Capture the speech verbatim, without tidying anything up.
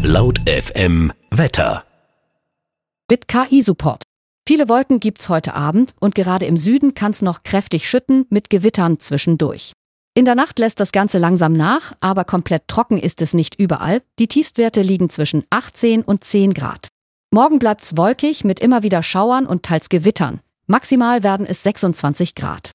Laut F M Wetter. Mit K I-Support. Viele Wolken gibt's heute Abend und gerade im Süden kann's noch kräftig schütten mit Gewittern zwischendurch. In der Nacht lässt das Ganze langsam nach, aber komplett trocken ist es nicht überall. Die Tiefstwerte liegen zwischen achtzehn und zehn Grad. Morgen bleibt's wolkig mit immer wieder Schauern und teils Gewittern. Maximal werden es sechsundzwanzig Grad.